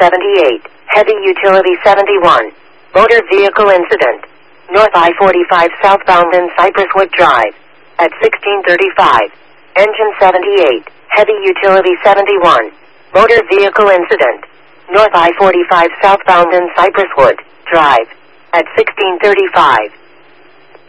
78, Heavy Utility 71, Motor Vehicle Incident, North I-45 southbound in Cypresswood Drive, at 1635, Engine 78, Heavy Utility 71, Motor Vehicle Incident, North I-45 southbound in Cypresswood Drive, at 1635.